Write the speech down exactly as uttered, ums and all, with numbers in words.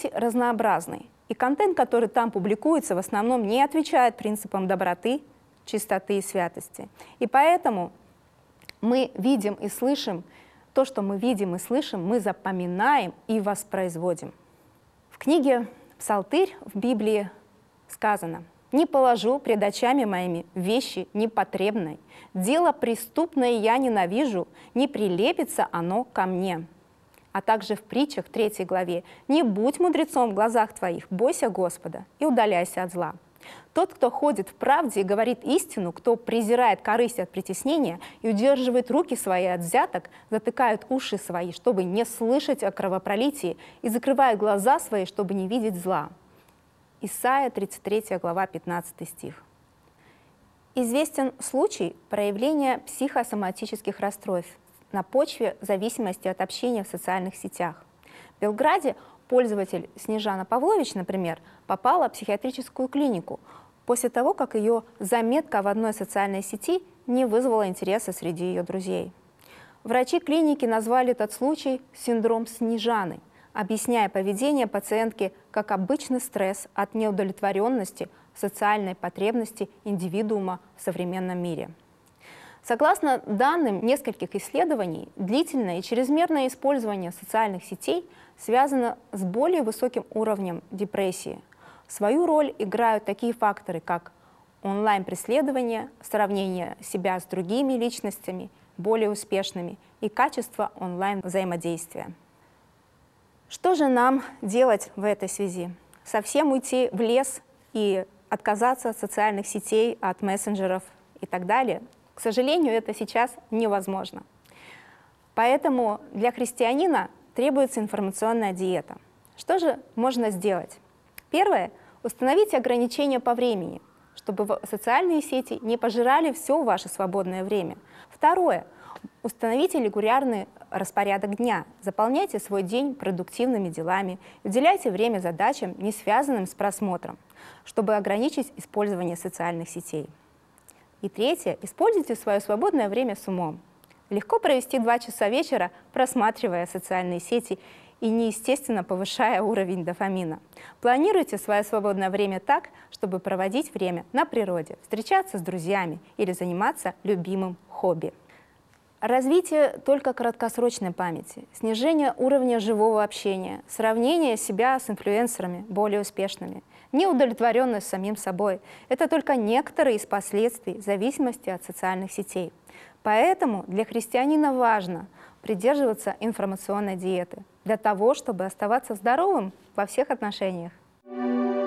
сети разнообразны, и контент, который там публикуется, в основном не отвечает принципам доброты, чистоты и святости. И поэтому мы видим и слышим, то, что мы видим и слышим, мы запоминаем и воспроизводим. В книге «Псалтырь» в Библии сказано: «Не положу пред очами моими вещи непотребной, дело преступное я ненавижу, не прилепится оно ко мне». А также в притчах третьей главе: «Не будь мудрецом в глазах твоих, бойся Господа и удаляйся от зла». Тот, кто ходит в правде и говорит истину, кто презирает корысть от притеснения и удерживает руки свои от взяток, затыкает уши свои, чтобы не слышать о кровопролитии, и закрывает глаза свои, чтобы не видеть зла. Исайя тридцать третья глава, пятнадцатый стих. Известен случай проявления психосоматических расстройств на почве зависимости от общения в социальных сетях. В Белграде пользователь Снежана Павлович, например, попала в психиатрическую клинику после того, как ее заметка в одной социальной сети не вызвала интереса среди ее друзей. Врачи клиники назвали этот случай синдром Снежаны, объясняя поведение пациентки как обычный стресс от неудовлетворенности социальной потребности индивидуума в современном мире. Согласно данным нескольких исследований, длительное и чрезмерное использование социальных сетей связано с более высоким уровнем депрессии. Свою роль играют такие факторы, как онлайн-преследование, сравнение себя с другими личностями, более успешными, и качество онлайн-взаимодействия. Что же нам делать в этой связи? Совсем уйти в лес и отказаться от социальных сетей, от мессенджеров и так далее? К сожалению, это сейчас невозможно. Поэтому для христианина требуется информационная диета. Что же можно сделать? Первое – установите ограничения по времени, чтобы социальные сети не пожирали все ваше свободное время. Второе – установите регулярный распорядок дня, заполняйте свой день продуктивными делами, уделяйте время задачам, не связанным с просмотром, чтобы ограничить использование социальных сетей. И третье – используйте свое свободное время с умом. Легко провести два часа вечера, просматривая социальные сети и неестественно повышая уровень дофамина. Планируйте свое свободное время так, чтобы проводить время на природе, встречаться с друзьями или заниматься любимым хобби. Развитие только краткосрочной памяти, снижение уровня живого общения, сравнение себя с инфлюенсерами более успешными, неудовлетворенность самим собой – это только некоторые из последствий зависимости от социальных сетей. Поэтому для христианина важно придерживаться информационной диеты для того, чтобы оставаться здоровым во всех отношениях.